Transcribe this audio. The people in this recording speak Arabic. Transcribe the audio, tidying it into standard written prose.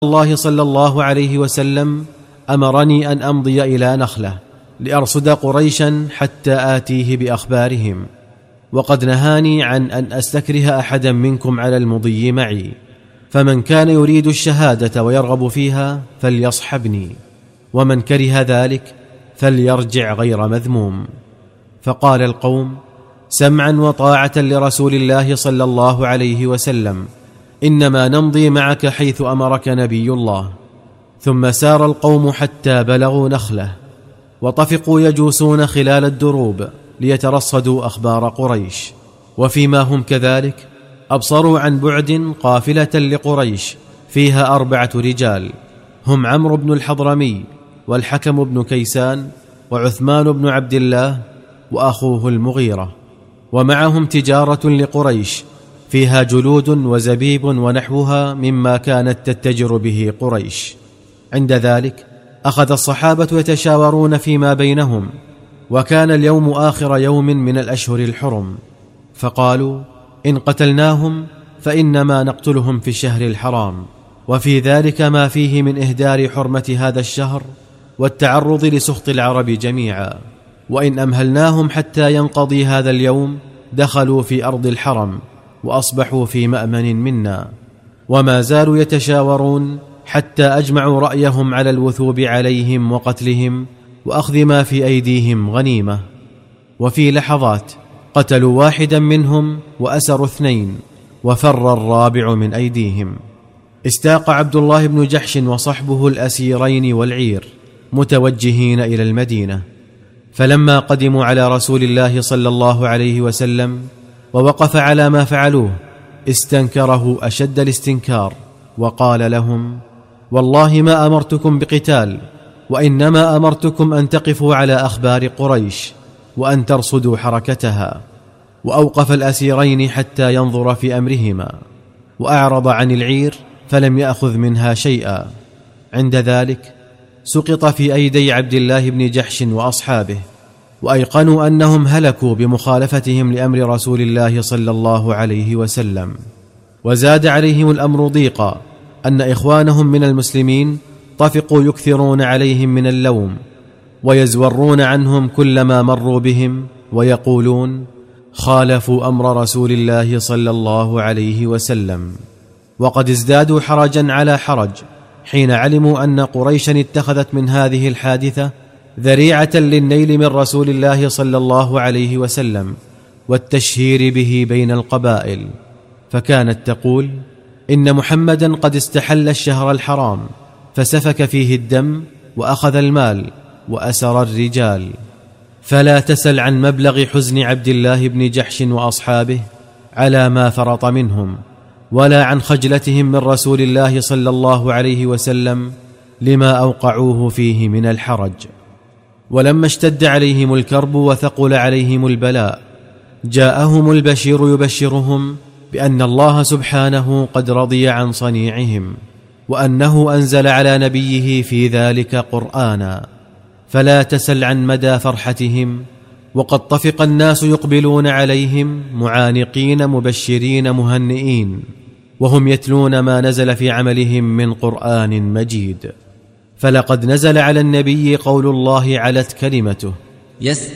الله صلى الله عليه وسلم أمرني أن أمضي إلى نخلة لأرصد قريشا حتى آتيه بأخبارهم، وقد نهاني عن أن أستكره أحدا منكم على المضي معي، فمن كان يريد الشهادة ويرغب فيها فليصحبني، ومن كره ذلك فليرجع غير مذموم. فقال القوم: سمعا وطاعة لرسول الله صلى الله عليه وسلم، إنما نمضي معك حيث أمرك نبي الله. ثم سار القوم حتى بلغوا نخلة، وطفقوا يجوسون خلال الدروب ليترصدوا أخبار قريش. وفيما هم كذلك أبصروا عن بعد قافلة لقريش فيها 4 رجال، هم عمرو بن الحضرمي والحكم بن كيسان وعثمان بن عبد الله وأخوه المغيرة، ومعهم تجارة لقريش فيها جلود وزبيب ونحوها مما كانت تتجر به قريش. عند ذلك أخذ الصحابة يتشاورون فيما بينهم، وكان اليوم آخر يوم من الأشهر الحرم، فقالوا: إن قتلناهم فإنما نقتلهم في الشهر الحرام، وفي ذلك ما فيه من إهدار حرمة هذا الشهر والتعرض لسخط العرب جميعا، وإن أمهلناهم حتى ينقضي هذا اليوم دخلوا في أرض الحرم وأصبحوا في مأمن منا. وما زالوا يتشاورون حتى أجمعوا رأيهم على الوثوب عليهم وقتلهم وأخذ ما في أيديهم غنيمة. وفي لحظات قتلوا واحدا منهم وأسروا 2، وفر الرابع من أيديهم. استاق عبد الله بن جحش وصحبه الأسيرين والعير متوجهين إلى المدينة، فلما قدموا على رسول الله صلى الله عليه وسلم ووقف على ما فعلوه استنكره أشد الاستنكار، وقال لهم: والله ما أمرتكم بقتال، وإنما أمرتكم أن تقفوا على أخبار قريش وأن ترصدوا حركتها. وأوقف الأسيرين حتى ينظر في أمرهما، وأعرض عن العير فلم يأخذ منها شيئا. عند ذلك سقط في أيدي عبد الله بن جحش وأصحابه، وأيقنوا أنهم هلكوا بمخالفتهم لأمر رسول الله صلى الله عليه وسلم. وزاد عليهم الأمر ضيقا أن إخوانهم من المسلمين طفقوا يكثرون عليهم من اللوم، ويزورون عنهم كلما مروا بهم، ويقولون: خالفوا أمر رسول الله صلى الله عليه وسلم. وقد ازدادوا حرجا على حرج حين علموا أن قريشا اتخذت من هذه الحادثة ذريعة للنيل من رسول الله صلى الله عليه وسلم والتشهير به بين القبائل، فكانت تقول: إن محمدا قد استحل الشهر الحرام فسفك فيه الدم وأخذ المال وأسر الرجال. فلا تسل عن مبلغ حزن عبد الله بن جحش وأصحابه على ما فرط منهم، ولا عن خجلتهم من رسول الله صلى الله عليه وسلم لما أوقعوه فيه من الحرج. ولما اشتد عليهم الكرب وثقل عليهم البلاء جاءهم البشير يبشرهم بأن الله سبحانه قد رضي عن صنيعهم، وأنه أنزل على نبيه في ذلك قرآنا. فلا تسل عن مدى فرحتهم، وقد طفق الناس يقبلون عليهم معانقين مبشرين مهنئين، وهم يتلون ما نزل في عملهم من قرآن مجيد. فلقد نزل على النبي قول الله علت كلمته